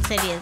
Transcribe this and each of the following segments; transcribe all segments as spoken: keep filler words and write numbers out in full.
seriedad.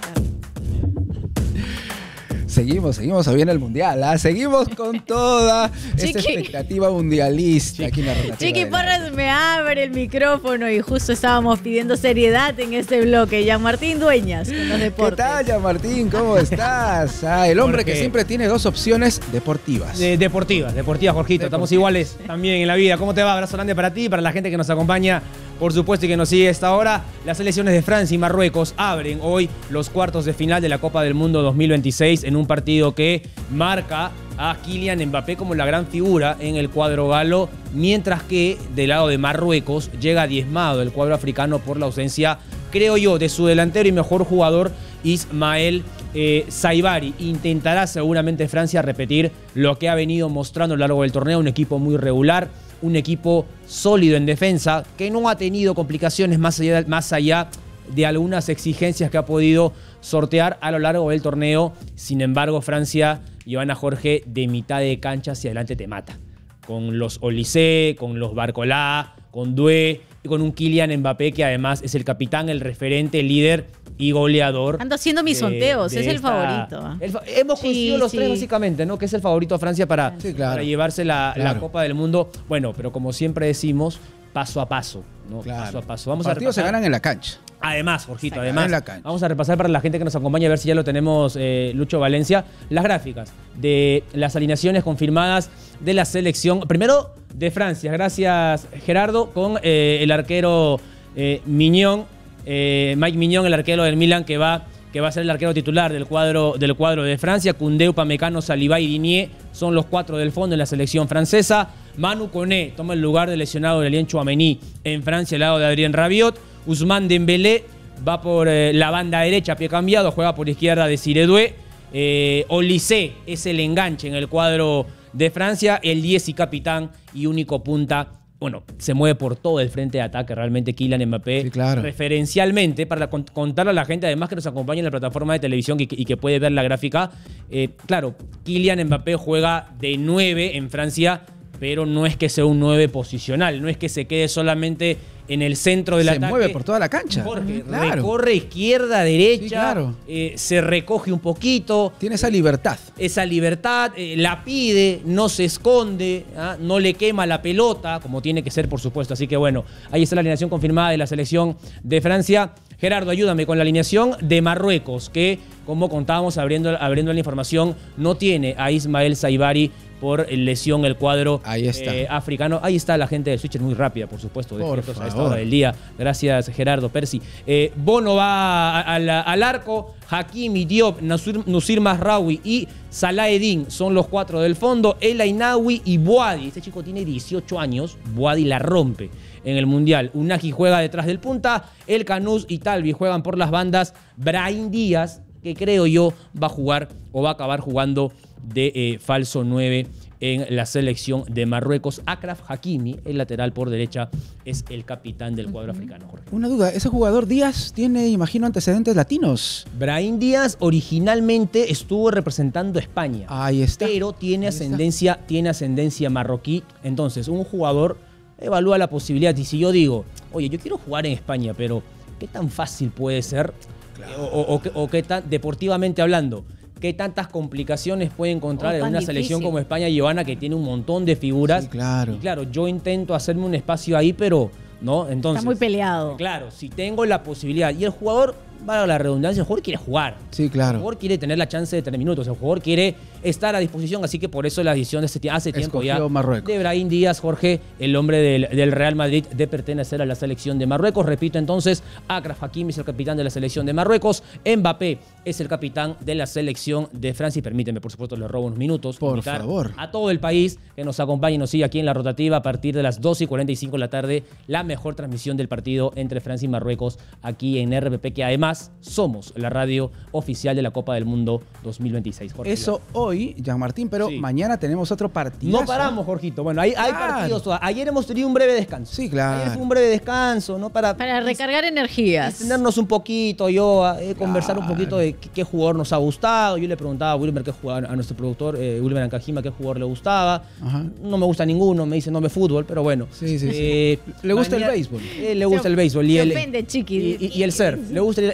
Seguimos, seguimos bien el mundial, ¿eh? Seguimos con toda esta expectativa mundialista aquí en la rotativa. Chiqui Porras me abre el micrófono y justo estábamos pidiendo seriedad en este bloque. Jean-Martín Dueñas con los deportes. ¿Qué tal, Jean-Martín? ¿Cómo estás? Ah, el hombre Porque... que siempre tiene dos opciones deportivas. De, deportivas, deportivas, Jorgito. Deportivas. Estamos iguales también en la vida. ¿Cómo te va? Abrazo grande para ti y para la gente que nos acompaña, por supuesto, y que nos sigue a esta hora. Las selecciones de Francia y Marruecos abren hoy los cuartos de final de la Copa del Mundo dos mil veintiséis en un partido que marca a Kylian Mbappé como la gran figura en el cuadro galo, mientras que del lado de Marruecos llega diezmado el cuadro africano por la ausencia, creo yo, de su delantero y mejor jugador, Ismael eh, Saibari. Intentará seguramente Francia repetir lo que ha venido mostrando a lo largo del torneo, un equipo muy regular, un equipo sólido en defensa, que no ha tenido complicaciones más allá, más allá de algunas exigencias que ha podido sortear a lo largo del torneo. Sin embargo, Francia, Ivana Jorge, de mitad de cancha hacia adelante te mata. Con los Olysée, con los Barcola, con Doué y con un Kylian Mbappé que además es el capitán, el referente, el líder y goleador. Ando haciendo mis sonteos, de es el esta, favorito. El, hemos coincidido sí, los sí. tres básicamente, ¿no? Que es el favorito a Francia para, sí, claro. para llevarse la, claro. la Copa del Mundo. Bueno, pero como siempre decimos, paso a paso, ¿no? Claro. Paso a paso. Vamos Los a partidos se repasar. ganan en la cancha. Además, Jorgito, Se además, en la cancha. Vamos a repasar para la gente que nos acompaña, a ver si ya lo tenemos, eh, Lucho Valencia, las gráficas de las alineaciones confirmadas de la selección. Primero, de Francia, gracias Gerardo, con eh, el arquero eh, Mignon, eh, Mike Mignon, el arquero del Milan, que va, que va a ser el arquero titular del cuadro, del cuadro de Francia. Koundé, Upamecano, Saliba y Digne son los cuatro del fondo en la selección francesa. Manu Koné toma el lugar del lesionado de Lien Tchouaméni en Francia, al lado de Adrien Rabiot. Ousmane Dembélé va por eh, la banda derecha, pie cambiado, juega por izquierda de Doué. Eh, Olysée es el enganche en el cuadro de Francia, el diez y capitán y único punta. Bueno, se mueve por todo el frente de ataque realmente Kylian Mbappé. Sí, claro. Referencialmente, para contarle a la gente, además que nos acompaña en la plataforma de televisión y que, y que puede ver la gráfica, eh, claro, Kylian Mbappé juega de nueve en Francia, pero no es que sea un nueve posicional, no es que se quede solamente en el centro del se ataque. Se mueve por toda la cancha. Jorge, claro. recorre izquierda, derecha, sí, claro. eh, se recoge un poquito. Tiene esa libertad. Esa libertad, eh, la pide, no se esconde, ¿ah? No le quema la pelota, como tiene que ser, por supuesto. Así que bueno, ahí está la alineación confirmada de la selección de Francia. Gerardo, ayúdame con la alineación de Marruecos, que, como contábamos abriendo, abriendo la información, no tiene a Ismael Saibari por lesión el cuadro Ahí está. Eh, africano. Ahí está la gente del Switcher, muy rápida, por supuesto, de por a esta hora del día. Gracias, Gerardo, Percy. Eh, Bono va al, al arco, Hakimi, Diop, Nusir, Nusir Mazraoui y Salah-Eddin son los cuatro del fondo, El Ainaoui y Boadi. Este chico tiene dieciocho años, Boadi la rompe en el Mundial. Unagi juega detrás del punta, El Canús y Talvi juegan por las bandas, Brahim Díaz, que creo yo va a jugar o va a acabar jugando de eh, falso nueve en la selección de Marruecos. Achraf Hakimi, el lateral por derecha, es el capitán del cuadro africano, Jorge. Una duda, ese jugador Díaz tiene, imagino, antecedentes latinos. Brahim Díaz originalmente estuvo representando a España. Ahí está. Pero tiene Ahí ascendencia, está. tiene ascendencia marroquí. Entonces, un jugador evalúa la posibilidad. Y si yo digo, oye, yo quiero jugar en España, pero ¿qué tan fácil puede ser? Claro. O, o, o, o qué tan, deportivamente hablando, ¿qué tantas complicaciones puede encontrar oh, en una difícil. selección como España, Giovanna, que tiene un montón de figuras? Sí, claro. Y claro, yo intento hacerme un espacio ahí, pero no, entonces... Está muy peleado. Claro, si tengo la posibilidad y el jugador, valga la redundancia, el jugador quiere jugar. Sí, claro. El jugador quiere tener la chance de tener minutos, el jugador quiere estar a disposición, así que por eso la decisión de este, hace tiempo Escogió ya Marruecos. de Brahim Díaz, Jorge, el hombre del, del Real Madrid, de pertenecer a la selección de Marruecos. Repito entonces, Achraf Hakimi es el capitán de la selección de Marruecos, Mbappé es el capitán de la selección de Francia. Y permíteme, por supuesto, les robo unos minutos. Por favor. A todo el país que nos acompañe y nos sigue aquí en la rotativa a partir de las doce y cuarenta y cinco de la tarde, la mejor transmisión del partido entre Francia y Marruecos aquí en R P P, que además somos la radio oficial de la Copa del Mundo dos mil veintiséis. Jorge. Eso hoy, Jean-Martín, pero Sí. mañana tenemos otro partido. No paramos, Jorgito. Bueno, hay, hay Claro. partidos. todavía. Ayer hemos tenido un breve descanso. Sí, claro. Ayer fue un breve descanso, ¿no? Para, Para recargar energías. extendernos un poquito, yo, eh, conversar Claro. un poquito de qué, qué jugador nos ha gustado. Yo le preguntaba a Wilmer, qué jugador, a nuestro productor, eh, Wilmer Ancajima, qué jugador le gustaba. Ajá. No me gusta ninguno, me dice no me fútbol, pero bueno. Sí, sí, sí. Eh, Le gusta mañana- el béisbol. Eh, le gusta Se- el béisbol. Y se el, ofende, Chiqui. y, y- y el surf. Le gusta el,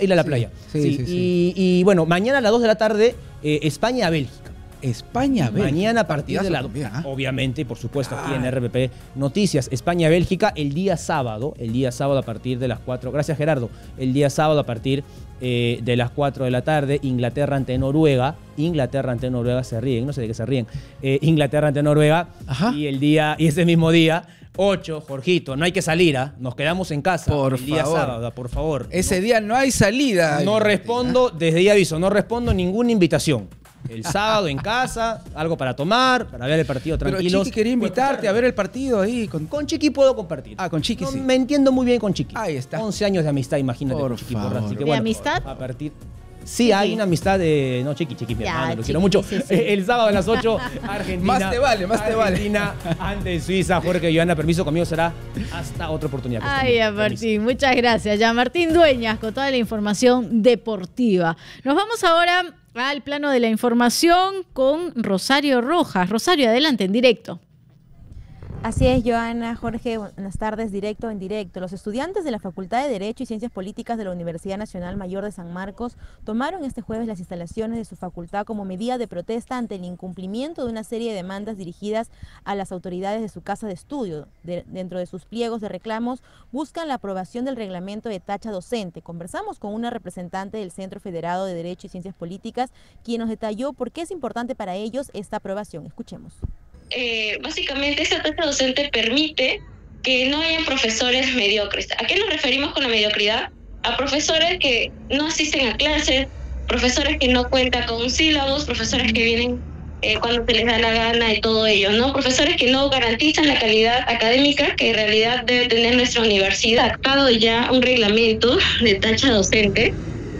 ir a la sí, playa. Sí, Sí, sí, sí. y, y bueno, mañana a las dos de la tarde, eh, España-Bélgica. España, Bélgica. Mañana a partir de la... También, ¿eh? Obviamente, por supuesto, aquí Ah. en R P P Noticias. España-Bélgica el día sábado, el día sábado a partir de las cuatro. Gracias, Gerardo. El día sábado a partir eh, de las cuatro de la tarde, Inglaterra ante Noruega. Inglaterra ante Noruega, se ríen, no sé de qué se ríen. Eh, Inglaterra ante Noruega. Ajá. Y el día, y ese mismo día, ocho, Jorgito, no hay que salir, ¿ah? Nos quedamos en casa. Por el día favor. sábado, por favor. Ese día no hay salida. No respondo, desde ya aviso, no respondo ninguna invitación. El sábado en casa, algo para tomar, para ver el partido Pero tranquilos. Chiqui quería invitarte a ver el partido ahí. Con... Con Chiqui puedo compartir. Ah, con Chiqui No, sí. Me entiendo muy bien con Chiqui. Ahí está. once años de amistad, imagínate, Por con Chiqui favor. Porra. Así que, ¿De bueno, amistad? A partir... Sí, hay una amistad de... No, Chiqui, Chiqui, mi Ya, hermano, lo Chiqui, quiero mucho. sí, sí. Eh, El sábado a las ocho, Argentina... Más te vale, más te vale. Argentina ante Suiza. Jorge Joana, permiso, conmigo será hasta otra oportunidad. que Ay, estén ya bien. Martín, muchas gracias. Ya Martín Dueñas con toda la información deportiva. Nos vamos ahora al plano de la información con Rosario Rojas. Rosario, adelante, en directo. Así es, Joana, Jorge, buenas tardes, directo en directo. Los estudiantes de la Facultad de Derecho y Ciencias Políticas de la Universidad Nacional Mayor de San Marcos tomaron este jueves las instalaciones de su facultad como medida de protesta ante el incumplimiento de una serie de demandas dirigidas a las autoridades de su casa de estudio. De, dentro de sus pliegos de reclamos buscan la aprobación del reglamento de tacha docente. Conversamos con una representante del Centro Federado de Derecho y Ciencias Políticas, quien nos detalló por qué es importante para ellos esta aprobación. Escuchemos. Eh, básicamente esta tacha docente permite que no haya profesores mediocres. ¿A qué nos referimos con la mediocridad? A profesores que no asisten a clases, profesores que no cuentan con sílabos, profesores que vienen eh, cuando se les da la gana y todo ello, ¿no? Profesores que no garantizan la calidad académica que en realidad debe tener nuestra universidad. Ha dado ya un reglamento de tacha docente.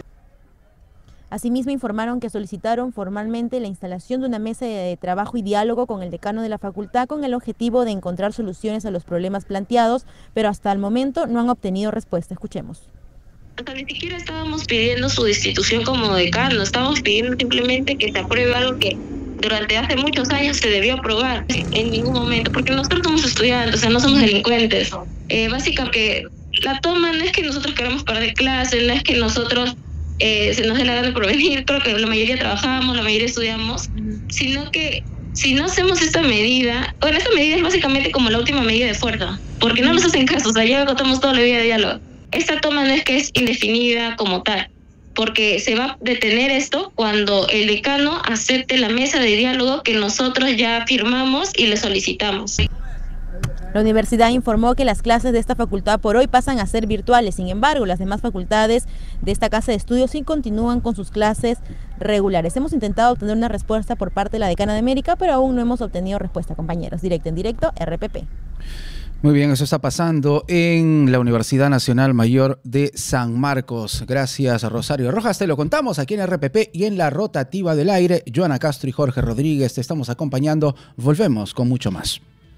Asimismo, informaron que solicitaron formalmente la instalación de una mesa de trabajo y diálogo con el decano de la facultad con el objetivo de encontrar soluciones a los problemas planteados, pero hasta el momento no han obtenido respuesta. Escuchemos. O sea, ni siquiera estábamos pidiendo su destitución como decano, estábamos pidiendo simplemente que se apruebe algo que durante hace muchos años se debió aprobar en ningún momento, porque nosotros somos estudiantes, o sea, no somos delincuentes. Eh, básicamente, la toma no es que nosotros queramos perder clases, no es que nosotros... Eh, se nos dé la gana por venir, creo que la mayoría trabajamos, la mayoría estudiamos, sino que si no hacemos esta medida, bueno, esta medida es básicamente como la última medida de fuerza, porque no nos hacen caso, o sea, ya contamos toda la vida de diálogo. Esta toma no es que es indefinida como tal, porque se va a detener esto cuando el decano acepte la mesa de diálogo que nosotros ya firmamos y le solicitamos. La universidad informó que las clases de esta facultad por hoy pasan a ser virtuales. Sin embargo, las demás facultades de esta casa de estudios sí continúan con sus clases regulares. Hemos intentado obtener una respuesta por parte de la decana de América, pero aún no hemos obtenido respuesta, compañeros. Directo en directo, R P P. Muy bien, eso está pasando en la Universidad Nacional Mayor de San Marcos. Gracias, Rosario Rojas. Te lo contamos aquí en R P P y en la rotativa del aire. Joana Castro y Jorge Rodríguez te estamos acompañando. Volvemos con mucho más.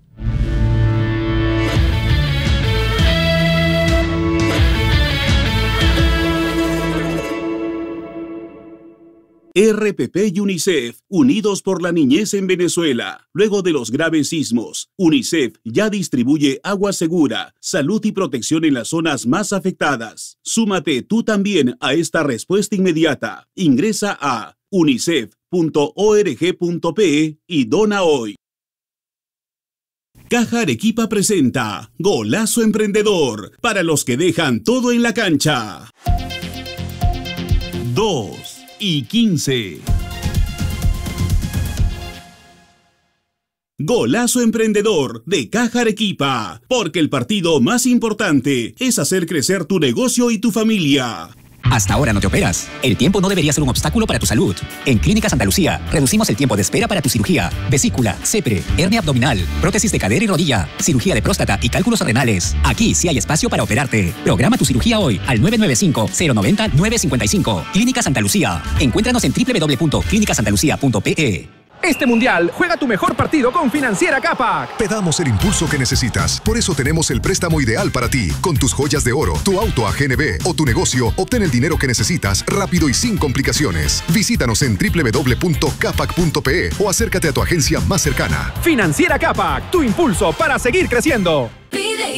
R P P y UNICEF, unidos por la niñez en Venezuela. Luego de los graves sismos, UNICEF ya distribuye agua segura, salud y protección en las zonas más afectadas. Súmate tú también a esta respuesta inmediata. Ingresa a unicef punto org punto pe y dona hoy. Caja Arequipa presenta Golazo Emprendedor, para los que dejan todo en la cancha. dos y quince. Golazo Emprendedor de Caja Arequipa, porque el partido más importante es hacer crecer tu negocio y tu familia. Hasta ahora no te operas. El tiempo no debería ser un obstáculo para tu salud. En Clínica Santa Lucía reducimos el tiempo de espera para tu cirugía, vesícula, cepre, hernia abdominal, prótesis de cadera y rodilla, cirugía de próstata y cálculos renales. Aquí sí hay espacio para operarte. Programa tu cirugía hoy al nueve nueve cinco, cero nueve cero, nueve cinco cinco. Clínica Santa Lucía. Encuéntranos en doble u doble u doble u punto clínica santa lucía punto pe. Este mundial, juega tu mejor partido con Financiera Capac. Te damos el impulso que necesitas. Por eso tenemos el préstamo ideal para ti. Con tus joyas de oro, tu auto a G N B o tu negocio, obtén el dinero que necesitas rápido y sin complicaciones. Visítanos en doble u doble u doble u punto capac punto pe o acércate a tu agencia más cercana. Financiera Capac, tu impulso para seguir creciendo.